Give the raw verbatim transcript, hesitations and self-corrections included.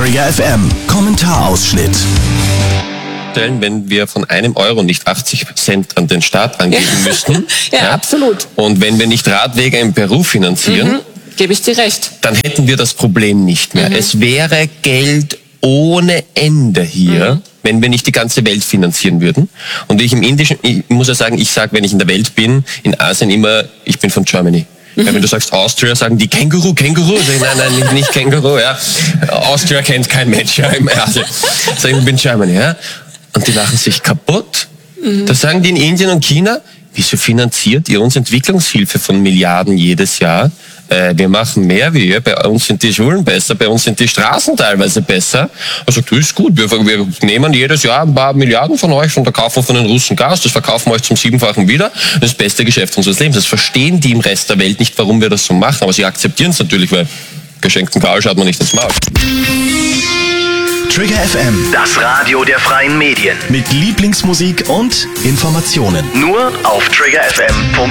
Trigger F M Kommentarausschnitt. Wenn wir von einem Euro nicht achtzig Cent an den Staat angeben ja. müssten. ja, ja, absolut. Und wenn wir nicht Radwege in Peru finanzieren, mhm. gebe ich dir recht. Dann hätten wir das Problem nicht mehr. Mhm. Es wäre Geld ohne Ende hier, mhm. wenn wir nicht die ganze Welt finanzieren würden. Und ich im Indischen, ich muss ja sagen, ich sage, wenn ich in der Welt bin, in Asien immer, ich bin von Germany. Mhm. Ja, wenn du sagst Austria, sagen die Känguru, Känguru. Sag ich, nein, nein, nicht, nicht Känguru. Ja. Austria kennt kein Mensch. Ja, im Asien. Sag ich, ich bin Germany. Ja. Und die lachen sich kaputt. Mhm. Da sagen die in Indien und China, wieso finanziert ihr uns Entwicklungshilfe von Milliarden jedes Jahr? Äh, wir machen mehr wie ihr, bei uns sind die Schulen besser, bei uns sind die Straßen teilweise besser. Also das ist gut, wir, wir nehmen jedes Jahr ein paar Milliarden von euch und da kaufen wir von den Russen Gas, das verkaufen wir euch zum Siebenfachen wieder. Das ist das beste Geschäft unseres Lebens. Das verstehen die im Rest der Welt nicht, warum wir das so machen, aber sie akzeptieren es natürlich, weil geschenkten Karl schaut man nicht ins Maul. Trigger F M, das Radio der freien Medien. Mit Lieblingsmusik und Informationen. Nur auf trigger f m punkt